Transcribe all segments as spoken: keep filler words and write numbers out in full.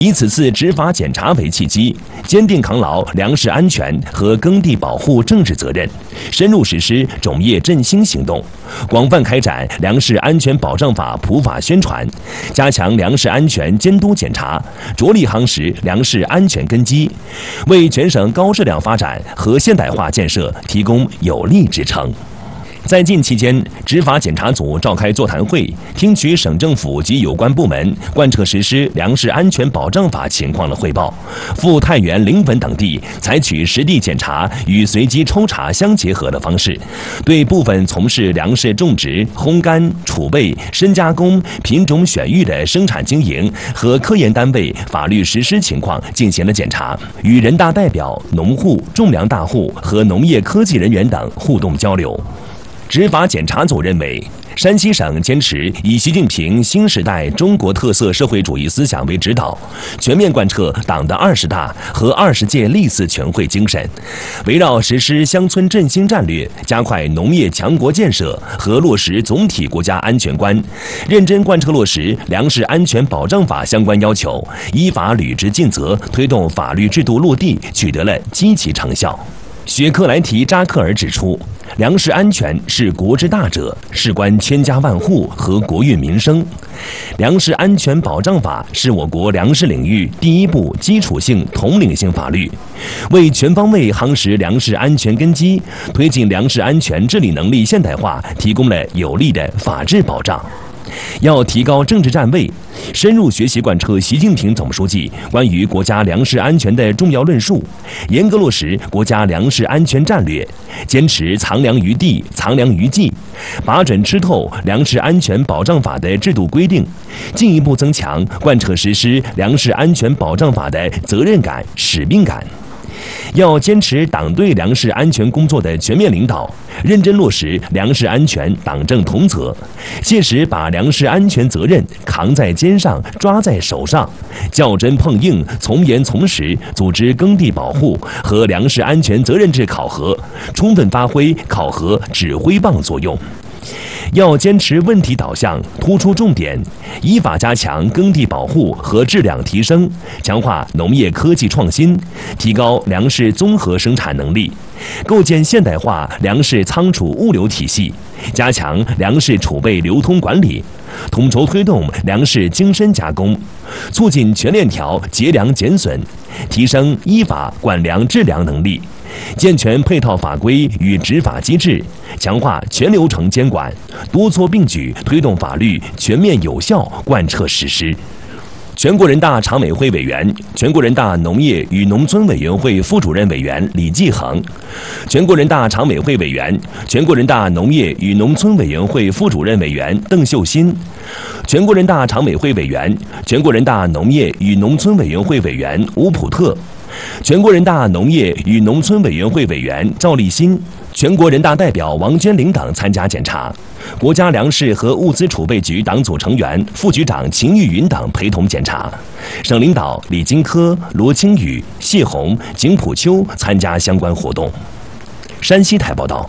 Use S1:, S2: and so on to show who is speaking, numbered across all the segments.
S1: 以此次执法检查为契机，坚定扛牢粮食安全和耕地保护政治责任，深入实施种业振兴行动，广泛开展粮食安全保障法普法宣传，加强粮食安全监督检查，着力夯实粮食安全根基，为全省高质量发展和现代化建设提供有力支撑。在晋期间，执法检查组召开座谈会，听取省政府及有关部门贯彻实施粮食安全保障法情况的汇报，赴太原、临汾等地采取实地检查与随机抽查相结合的方式，对部分从事粮食种植、烘干、储备、深加工、品种选育的生产经营和科研单位法律实施情况进行了检查，与人大代表、农户、种粮大户和农业科技人员等互动交流。执法检查组认为，山西省坚持以习近平新时代中国特色社会主义思想为指导，全面贯彻党的二十大和二十届历次全会精神，围绕实施乡村振兴战略，加快农业强国建设和落实总体国家安全观，认真贯彻落实粮食安全保障法相关要求，依法履职尽责，推动法律制度落地，取得了积极成效。雪克莱提扎克尔指出，粮食安全是国之大者，事关千家万户和国运民生。粮食安全保障法是我国粮食领域第一部基础性统领性法律，为全方位夯实粮食安全根基，推进粮食安全治理能力现代化提供了有力的法治保障。要提高政治站位，深入学习贯彻习近平总书记关于国家粮食安全的重要论述，严格落实国家粮食安全战略，坚持藏粮于地、藏粮于技，把准吃透粮食安全保障法的制度规定，进一步增强贯彻实施粮食安全保障法的责任感、使命感。要坚持党对粮食安全工作的全面领导，认真落实粮食安全党政同责，切实把粮食安全责任扛在肩上、抓在手上，较真碰硬、从严从实组织耕地保护和粮食安全责任制考核，充分发挥考核指挥棒作用。要坚持问题导向，突出重点，依法加强耕地保护和质量提升，强化农业科技创新，提高粮食综合生产能力，构建现代化粮食仓储物流体系，加强粮食储备流通管理，统筹推动粮食精深加工，促进全链条节粮减损，提升依法管粮治粮能力，健全配套法规与执法机制，强化全流程监管，多措并举推动法律全面有效贯彻实施。全国人大常委会委员、全国人大农业与农村委员会副主任委员李继恒，全国人大常委会委员、全国人大农业与农村委员会副主任委员邓秀新，全国人大常委会委员、全国人大农业与农村委员会委员吴普特，全国人大农业与农村委员会委员赵立新，全国人大代表王娟玲等参加检查。国家粮食和物资储备局党组成员、副局长秦玉云等陪同检查。省领导李金科、罗清宇、谢红、景普秋参加相关活动。山西台报道。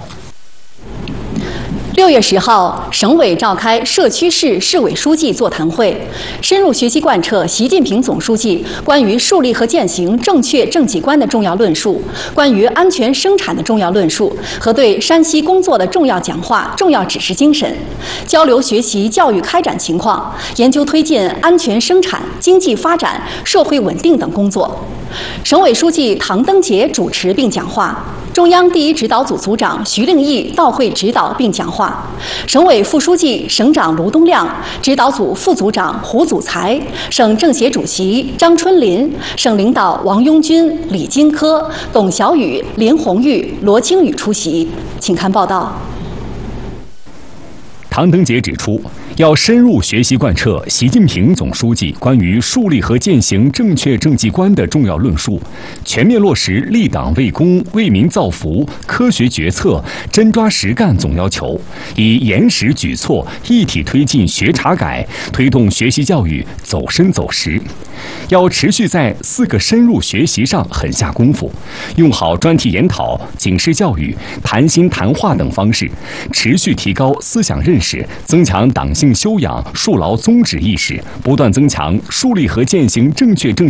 S2: 六月十号，省委召开社区市市委书记座谈会，深入学习贯彻习近平总书记关于树立和践行正确政绩观的重要论述，关于安全生产的重要论述和对山西工作的重要讲话、重要指示精神，交流学习教育开展情况，研究推进安全生产、经济发展、社会稳定等工作。省委书记唐登杰主持并讲话。中央第一指导组组长徐令义到会指导并讲话，省委副书记、省长卢东亮，指导组副组长胡祖才，省政协主席张春林，省领导王拥军、李金科、董小雨、林红玉、罗清宇出席。请看报道。
S3: 唐登杰指出，要深入学习贯彻习近平总书记关于树立和践行正确政绩观的重要论述，全面落实立党为公、为民造福、科学决策、真抓实干总要求，以严实举措一体推进学查改，推动学习教育走深走实。要持续在四个深入学习上狠下功夫，用好专题研讨、警示教育、谈心谈话等方式，持续提高思想认识，增强党性修养，树牢宗旨意识，不断增强树立和践行正确政